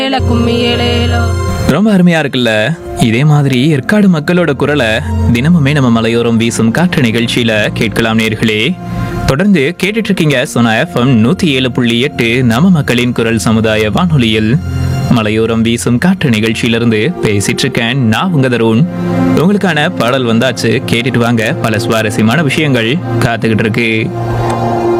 ஏல கும்மி ஏலேலோ. ரொம்ப அருமையா இருக்குல்ல. இதே மாதிரி ஏற்காடு மக்களோட குரலை தினமுமே நம்ம மலையோரம் வீசும் காற்று நிகழ்ச்சியில கேட்கலாம் நேர்களே. தொடர்ந்து கேட்டுட்டு இருக்கீங்க சோனா எஃப்எம் 107.8 நம்ம மக்களின் குரல் சமுதாய வானொலியில் மலையோரம் வீசும் காற்று நிகழ்ச்சியிலிருந்து பேசிட்டு இருக்கேன் நான் உங்க தருண். உங்களுக்கான பாடல் வந்தாச்சு, கேட்டுட்டு வாங்க. பல சுவாரஸ்யமான விஷயங்கள் காத்துக்கிட்டு இருக்கு.